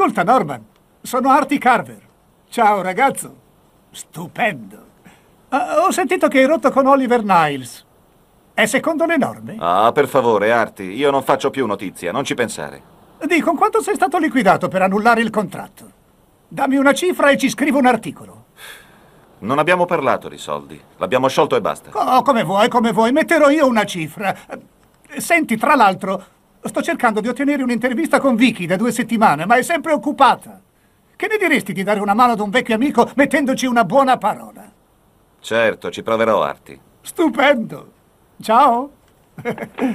Ascolta, Norman, sono Artie Carver. Ciao, ragazzo. Stupendo. Ho sentito che hai rotto con Oliver Niles. È secondo le norme? Ah, per favore, Artie, io non faccio più notizia, non ci pensare. Con quanto sei stato liquidato per annullare il contratto? Dammi una cifra e ci scrivo un articolo. Non abbiamo parlato di soldi. L'abbiamo sciolto e basta. Oh, come vuoi. Metterò io una cifra. Senti, tra l'altro, sto cercando di ottenere un'intervista con Vicky da 2 settimane, ma è sempre occupata. Che ne diresti di dare una mano ad un vecchio amico mettendoci una buona parola? Certo, ci proverò, Artie. Stupendo. Ciao.